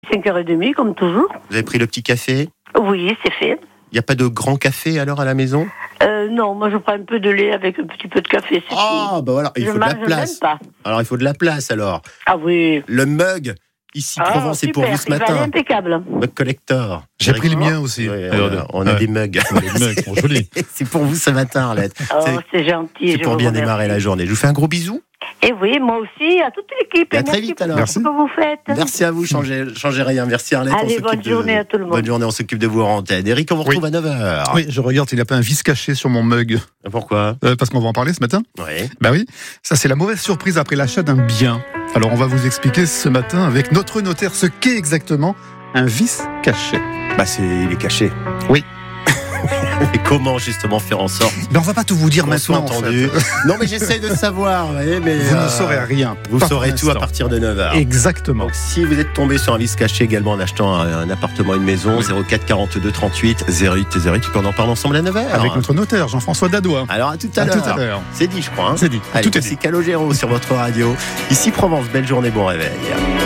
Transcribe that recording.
5h30, comme toujours. Vous avez pris le petit café? Oui, c'est fait. Il n'y a pas de grand café alors à la maison? Non, moi je prends un peu de lait avec un petit peu de café, c'est tout. Ah, bah voilà, il Je faut de la mange même place. pas. Alors il faut de la place alors. Ah oui. Le mug, ici Provence, c'est pour vous ce Il va aller matin. impeccable. Mug collector. J'ai pris le mien aussi. Ouais, on a des mugs. Les mugs sont jolis. C'est pour vous ce matin, Arlette. Oh, c'est gentil. C'est pour bien démarrer la journée. Je vous fais un gros bisou. Et oui, moi aussi, à toute l'équipe. Et à très Merci vite, pour alors. tout ce que vous faites. Merci à vous, changez rien. Merci Arlette. Allez, bonne journée à tout le monde. Bonne journée, on s'occupe de vous en antenne. Eric, on vous retrouve à 9h. Oui, je regarde, il n'y a pas un vice caché sur mon mug. Pourquoi? Parce qu'on va en parler ce matin. Oui. Bah oui, ça c'est la mauvaise surprise après l'achat d'un bien. Alors on va vous expliquer ce matin avec notre notaire ce qu'est exactement un vice caché. Bah il est caché. Oui. Et comment justement faire en sorte? Mais on va pas tout vous dire qu'on soit maintenant. entendu. En fait. Non mais j'essaie de savoir, vous voyez, mais Vous ne saurez rien. vous Pas saurez pour tout à l'instant. partir de 9h. Exactement. Donc si vous êtes tombé sur un vice caché également en achetant un appartement, une maison, 04 42 38 08 08, on en parle ensemble à 9h. Avec notre notaire Jean-François Dadois. Alors à tout à À l'heure. tout à l'heure. C'est dit, je crois. Hein. C'est dit. Allez, Tout est c'est dit. Calogero sur votre radio. Ici Provence, belle journée, bon réveil.